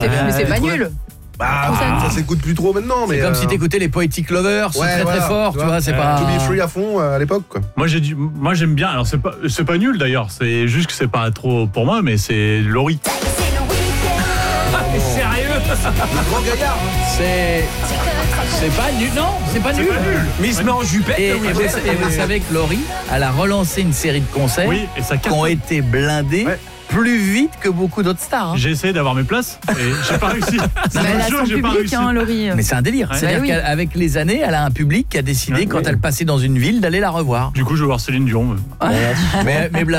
Mais c'est pas nul. Ça s'écoute plus trop maintenant. C'est comme si t'écoutais les Poetic Lovers, c'est très fort, tu vois, c'est pas... To Be Free à fond à l'époque, quoi. Moi j'aime bien, alors c'est pas nul d'ailleurs, c'est juste que c'est pas trop pour moi, mais c'est Laurie. Sérieux? Le grand gaillard. C'est pas nul, non, c'est pas nul. Mais il se met en jupette. Et vous savez que Laurie, elle a relancé une série de concerts qui ont été blindés plus vite que beaucoup d'autres stars. J'ai essayé d'avoir mes places et j'ai pas réussi. Elle a son public, Laurie. Mais c'est un délire. C'est-à-dire qu'avec les années, elle a un public qui a décidé, quand elle passait dans une ville, d'aller la revoir. Du coup, je vais voir Céline Dion. Mais